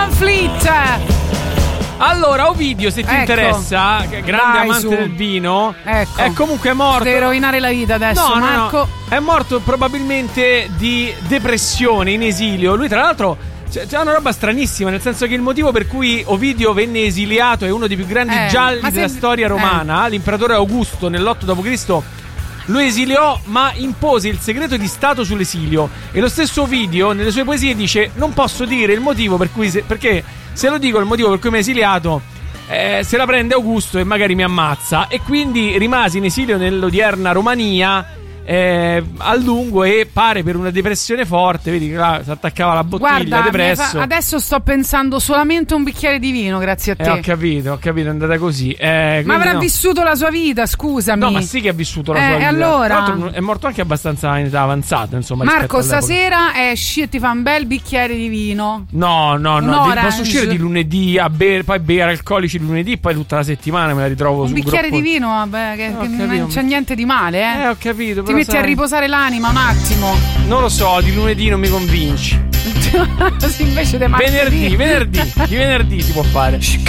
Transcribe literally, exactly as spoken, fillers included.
Van Fleet. Allora, Ovidio, se ti ecco. interessa, grande Dai, amante su. del vino, ecco. è comunque morto. Devi rovinare la vita adesso, no, no, Marco. No. È morto probabilmente di depressione in esilio. Lui, tra l'altro, c'è, c'è una roba stranissima, nel senso che il motivo per cui Ovidio venne esiliato è uno dei più grandi eh, gialli se... della storia romana. Eh. L'imperatore Augusto nell'otto dopo Cristo lo esiliò, ma impose il segreto di stato sull'esilio. E lo stesso Ovidio nelle sue poesie dice: non posso dire il motivo per cui se... perché se lo dico il motivo per cui mi ha esiliato, eh, se la prende Augusto e magari mi ammazza. E quindi rimasi in esilio nell'odierna Romania eh, a lungo, e pare per una depressione forte. Vedi che là si attaccava la bottiglia. Guarda, depresso. fa... adesso sto pensando solamente un bicchiere di vino, grazie a te. Eh, ho capito, ho capito, è andata così. Eh, ma avrà no. vissuto la sua vita, scusami. No, ma sì che ha vissuto la eh, sua vita. allora... Tra l'altro è morto anche abbastanza in età avanzata, insomma. Marco, stasera esci e ti fa un bel bicchiere di vino. No, no, no, un di, posso uscire di lunedì a bere, poi bere alcolici di lunedì, poi tutta la settimana me la ritrovo un su un bicchiere gruppo. di vino, vabbè, che, No, che non c'è niente di male, eh. Eh, ho capito, ti però metti sai... a riposare l'anima un attimo. Non lo so, di lunedì non mi convinci. Invece di martedì. Venerdì, venerdì, di venerdì si può fare.